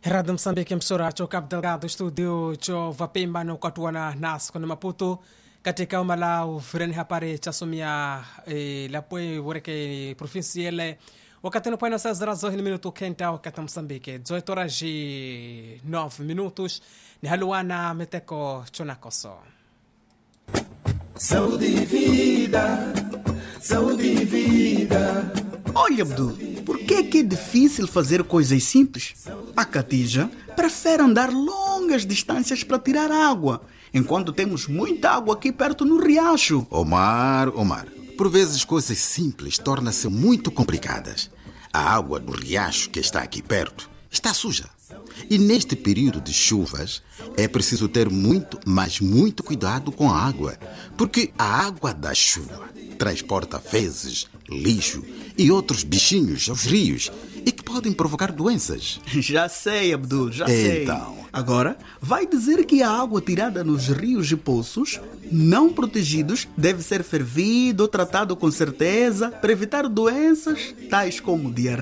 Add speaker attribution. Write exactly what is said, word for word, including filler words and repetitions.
Speaker 1: Rádio Moçambique emissora cho Cabo Delgado studio cho Vapemba no Katuana nas kuna Maputo katika Malau virani hapari chasumia e, lapwe woreke provinciale wakati no paina saa zarazo hini minuto kenta wakati Moçambique dezoito horas e nove minutos ni haluana meteko chonakoso.
Speaker 2: Saúde e vida, saúde e vida.
Speaker 3: Olha, Abdu, por que é que é difícil fazer coisas simples? A Catija prefere andar longas distâncias para tirar água, enquanto temos muita água aqui perto no riacho.
Speaker 4: Omar, Omar, por vezes coisas simples tornam-se muito complicadas. A água do riacho que está aqui perto está suja. E neste período de chuvas é preciso ter muito, mas muito cuidado com a água, porque a água da chuva transporta fezes, lixo e outros bichinhos aos rios e que podem provocar doenças.
Speaker 3: Já sei, Abdul, já sei.
Speaker 4: Então.
Speaker 3: Agora, vai dizer que a água tirada nos rios e poços, não protegidos, deve ser fervida ou tratada com certeza para evitar doenças tais como diarreia.